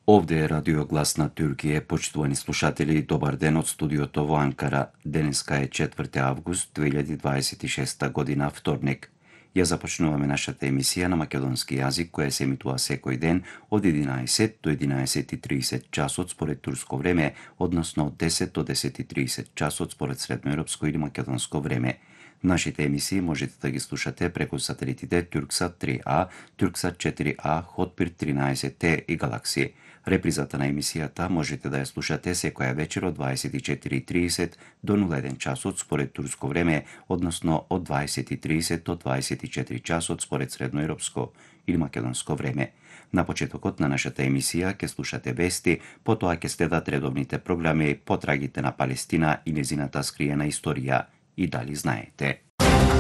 Ovde je Radio Glas na Türkiye. Почитувани слушатели, добар ден од студиото во Анкара. Денеска е 4 август 2026 година, вторник. Ја започнуваме нашата емисија на македонски јазик, која се емитува секој ден од 11 до 11:30 часот според турско време, односно од 10 до 10:30 часот според средноевропско или македонско време. Нашите емисии можете да ги слушате преку сателитите Турксат 3А, Турксат 4А, Хотбир 13Т и Галакси. Репризата на емисијата можете да ја слушате секоја вечер од 24:30 до 01 часот според турско време, односно од 20:30 до 24 часот според средноевропско или македонско време. На почетокот на нашата емисија ќе слушате вести, потоа ќе следат редовните програми, потрагите на Палестина и незината скриена историја. И дали знаете?